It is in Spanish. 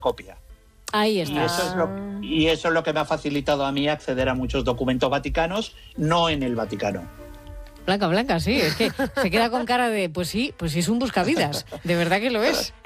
copia. Ahí Y está. eso es lo que me ha facilitado a mí acceder a muchos documentos vaticanos, no en el Vaticano. Blanca, sí, es que se queda con cara de, pues sí es un buscavidas, de verdad que lo es.